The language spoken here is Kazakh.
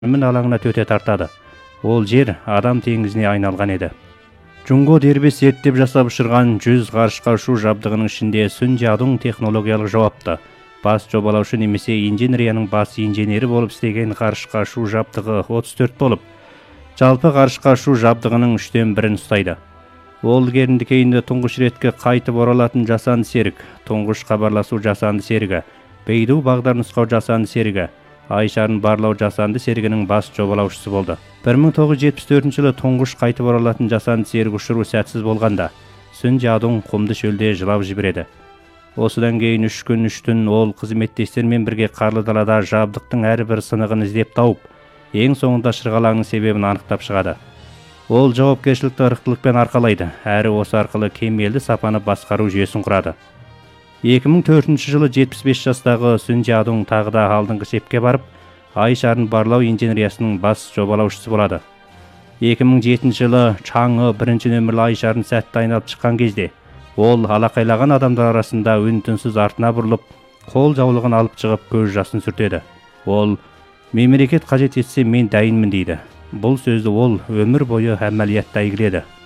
Мін алаңына төте тартады. Ол жер адам теңізіне айналған еді. Жунго дербес зерттеп жасап ұшырған 100 ғарышқа ұшу жабдығының ішінде Сүн Жадун технологиялық жауапты. Бас жобалаушы немесе инженерияның бас инженері болып істеген ғарышқа ұшу жабдығы 34 болып, жалпы ғарышқа ұшу жабдығының 3-тен 1-ін ұстайды. Ол керінді кейінді тұңғыш ретке қайтып оралатын жасанды серік, тұңғыш хабарласу жасанды серігі, Бейду бағдар нұсқау жасанды серігі, Ай шарын барлау жасанды серігінің бас жобалаушысы болды. 1974 жылы тұңғыш қайтып оралатын жасанды серік ұшыру сәтсіз болғанда, Сүн Жадун құмды шөлде жылап жібереді. Осыдан кейін 3 күн 3 түн ол қызметтестермен бірге қарлы далада жабдықтың әрбір сынығын іздеп тауып, ең соңында шырғалаңның себебін анықтап шығады. Ол жауапкершілікті ырықтылықпен арқалайды, әрі осы арқылы кемелді сапаны басқару жүйесін құрады. 2004 жылы 75 жастағы Сүн Жадун тағы да алдыңғы шепке барып, Ай шарын барлау инженериясының бас жобалаушысы болады. 2007 жылы Чаңы бірінші нөмірлі Ай шарын сәтті айналып шыққан кезде, ол алақайлаған адамдар арасында үн-түнсіз артына бұрылып, қол жаулығын алып шығып көз жасын сүртеді. Ол мемлекет қажет етсе мен дайынмын дейді. Бұл сөзді ол өмір бойы әмәлиятта игіледі.